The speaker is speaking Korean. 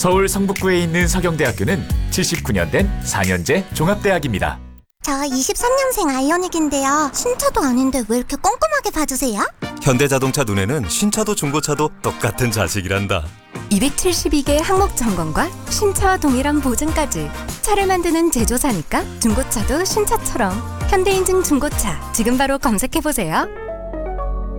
서울 성북구에 있는 서경대학교는 79년 된 4년제 종합대학입니다. 저 23년생 아이오닉인데요. 신차도 아닌데 왜 이렇게 꼼꼼하게 봐주세요? 현대자동차 눈에는 신차도 중고차도 똑같은 자식이란다. 272개 항목 점검과 신차와 동일한 보증까지. 차를 만드는 제조사니까 중고차도 신차처럼. 현대인증 중고차 지금 바로 검색해보세요.